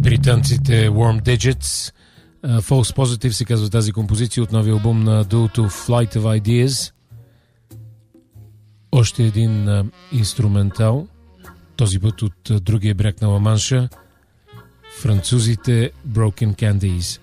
Британците Warm Digits. False Positive се казва тази композиция от новия албум на дуото Flight of Ideas. Още един инструментал, този път от другия бряг на Ла Манша. Французите Broken Candies.